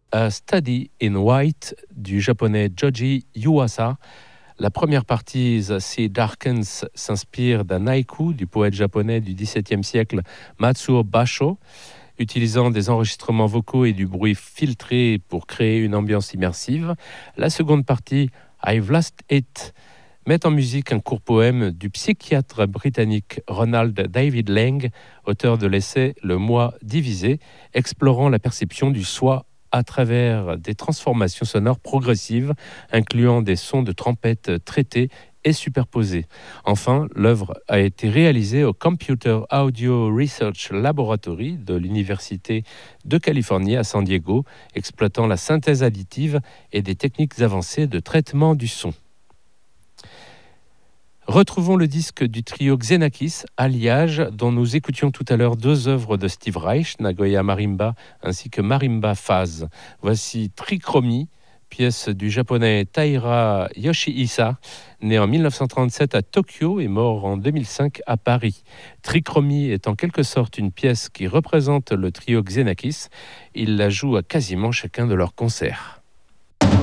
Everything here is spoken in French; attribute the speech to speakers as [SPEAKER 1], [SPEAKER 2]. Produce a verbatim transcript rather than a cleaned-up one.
[SPEAKER 1] A Study in White du japonais Joji Yuasa. La première partie, The Sea Darkens, s'inspire d'un haïku du poète japonais du dix-septième siècle Matsuo Basho, utilisant des enregistrements vocaux et du bruit filtré pour créer une ambiance immersive. La seconde partie, I've Lost It, met en musique un court poème du psychiatre britannique Ronald David Lang, auteur de l'essai Le Moi divisé, explorant la perception du soi à travers des transformations sonores progressives, incluant des sons de trompette traités et superposés. Enfin, l'œuvre a été réalisée au Computer Audio Research Laboratory de l'Université de Californie à San Diego, exploitant la synthèse additive et des techniques avancées de traitement du son. Retrouvons le disque du trio Xenakis, Alliage, dont nous écoutions tout à l'heure deux œuvres de Steve Reich, Nagoya Marimba ainsi que Marimba Phase. Voici Trichromie, pièce du japonais Taira Yoshihisa, né en mille neuf cent trente-sept à Tokyo et mort en deux mille cinq à Paris. Trichromie est en quelque sorte une pièce qui représente le trio Xenakis. Ils la jouent à quasiment chacun de leurs concerts.